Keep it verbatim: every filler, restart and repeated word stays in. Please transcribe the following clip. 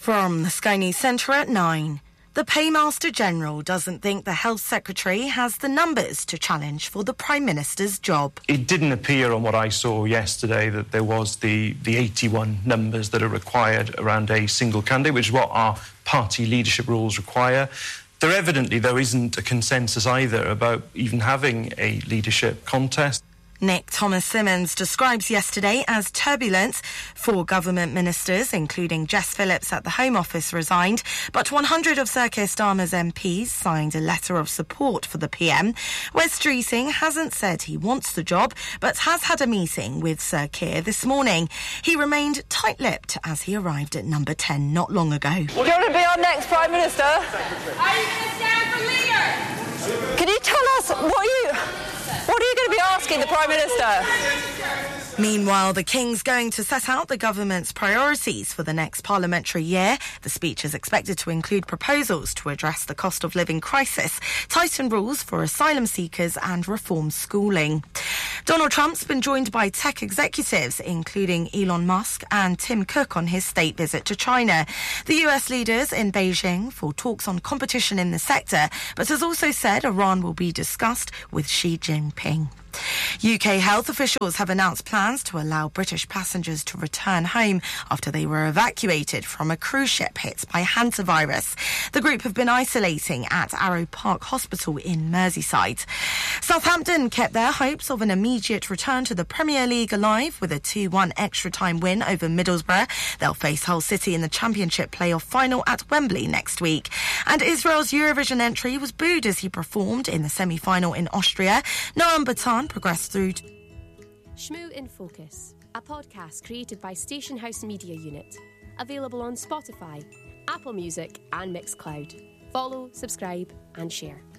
From the Sky News Centre at nine. The Paymaster General doesn't think the Health Secretary has the numbers to challenge for the Prime Minister's job. It didn't appear on what I saw yesterday that there was the, the eighty-one numbers that are required around a single candidate, which is what our party leadership rules require. There evidently, though, isn't a consensus either about even having a leadership contest. Nick Thomas-Symonds describes yesterday as turbulent. Four government ministers, including Jess Phillips at the Home Office, resigned, but one hundred of Sir Keir Starmer's M Ps signed a letter of support for the P M. Wes Streeting hasn't said he wants the job, but has had a meeting with Sir Keir this morning. He remained tight-lipped as he arrived at number ten not long ago. Do you want to be our next Prime Minister? Are you going to stand for leader? Can you tell us what you... What are you going to be asking the Prime Minister? Meanwhile, the King's going to set out the government's priorities for the next parliamentary year. The speech is expected to include proposals to address the cost of living crisis, tighten rules for asylum seekers and reform schooling. Donald Trump's been joined by tech executives, including Elon Musk and Tim Cook, on his state visit to China. The U S leaders in Beijing for talks on competition in the sector, but has also said Iran will be discussed with Xi Jinping. U K health officials have announced plans to allow British passengers to return home after they were evacuated from a cruise ship hit by hantavirus. The group have been isolating at Arrow Park Hospital in Merseyside. Southampton kept their hopes of an immediate return to the Premier League alive with a two one extra-time win over Middlesbrough. They'll face Hull City in the Championship playoff final at Wembley next week. And Israel's Eurovision entry was booed as he performed in the semi-final in Austria. Noam Batan progressed through to Shmoo in Focus, a podcast created by Station House Media Unit. Available on Spotify, Apple Music and Mixcloud. Follow, subscribe and share.